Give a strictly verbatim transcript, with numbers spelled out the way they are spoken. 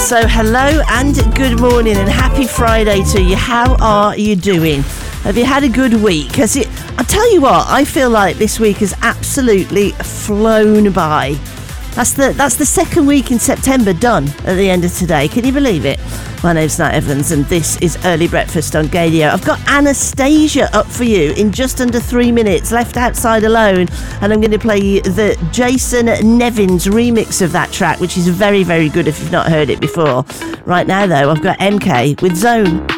So hello and good morning and happy Friday to you. How are you doing? Have you had a good week? Has it? I'll tell you what, I feel like this week has absolutely flown by. That's the that's the second week in September done at the end of today. Can you believe it? My name's Nat Evans and this is Early Breakfast on Gadio. I've got Anastasia up for you in just under three minutes, Left Outside Alone, and I'm going to play the Jason Nevins remix of that track, which is very, very good if you've not heard it before. Right now, though, I've got M K with Zone.